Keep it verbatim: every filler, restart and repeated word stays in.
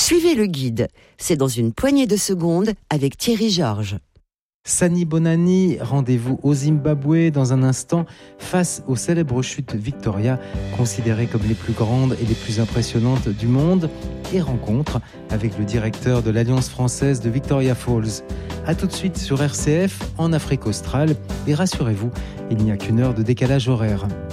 Suivez le guide. C'est dans une poignée de secondes avec Thierry Georges. Sani Bonani, rendez-vous au Zimbabwe dans un instant face aux célèbres chutes Victoria, considérées comme les plus grandes et les plus impressionnantes du monde, et rencontre avec le directeur de l'Alliance française de Victoria Falls. A tout de suite sur R C F en Afrique australe, et rassurez-vous, il n'y a qu'une heure de décalage horaire.